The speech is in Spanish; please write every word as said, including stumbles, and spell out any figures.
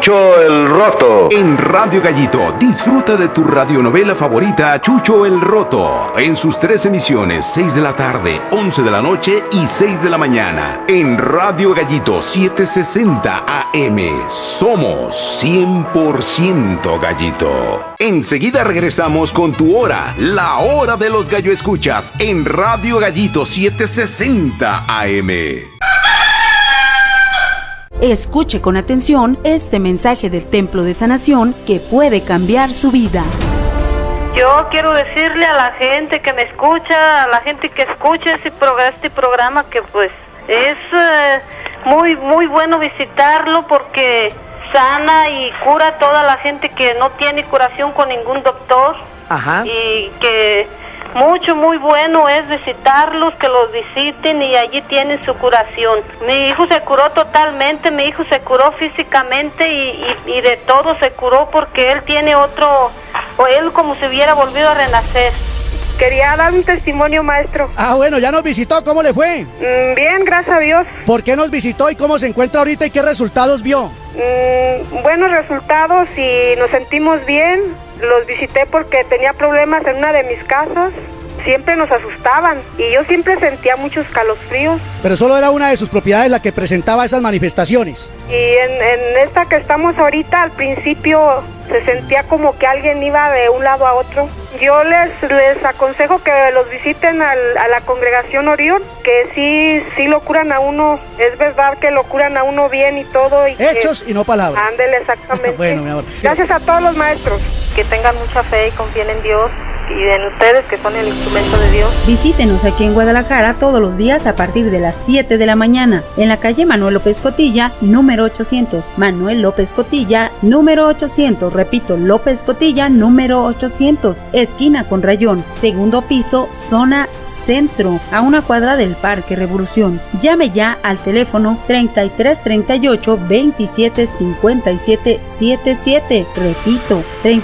Chucho el Roto. En Radio Gallito, disfruta de tu radionovela favorita, Chucho el Roto. En sus tres emisiones, seis de la tarde, once de la noche y seis de la mañana. En Radio Gallito setecientos sesenta A M. Somos cien por ciento Gallito. Enseguida regresamos con tu hora, la hora de los gallo escuchas, en Radio Gallito setecientos sesenta A M. Escuche con atención este mensaje del Templo de Sanación que puede cambiar su vida. Yo quiero decirle a la gente que me escucha, a la gente que escucha ese, pro, este programa, que pues es eh, muy, muy bueno visitarlo porque sana y cura a toda la gente que no tiene curación con ningún doctor. Ajá. Y que mucho, muy bueno es visitarlos, que los visiten y allí tienen su curación. Mi hijo se curó totalmente, mi hijo se curó físicamente y, y, y de todo se curó porque él tiene otro, o él como si hubiera volvido a renacer. Quería dar un testimonio, maestro. Ah, bueno, ya nos visitó, ¿cómo le fue? Mm, bien, gracias a Dios. ¿Por qué nos visitó y cómo se encuentra ahorita y qué resultados vio? Mm, buenos resultados y nos sentimos bien. Los visité porque tenía problemas en una de mis casas. Siempre nos asustaban y yo siempre sentía muchos calofríos. Pero solo era una de sus propiedades la que presentaba esas manifestaciones. Y en, en esta que estamos ahorita, al principio se sentía como que alguien iba de un lado a otro. Yo les les aconsejo que los visiten al, a la congregación Orión, que sí sí lo curan a uno. Es verdad que lo curan a uno bien y todo. Y hechos que, y no palabras. Ándele, exactamente. Bueno, mi amor. Gracias a todos los maestros. Que tengan mucha fe y confíen en Dios y en ustedes, que son el instrumento de Dios. Visítenos aquí en Guadalajara todos los días a partir de las siete de la mañana, en la calle Manuel López Cotilla, número ochocientos. Manuel López Cotilla, número ochocientos. Repito, López Cotilla, número ochocientos. Esquina con Rayón, segundo piso, zona centro, a una cuadra del Parque Revolución. Llame ya al teléfono treinta y tres treinta y ocho veintisiete cincuenta y siete setenta y siete. Repito, treinta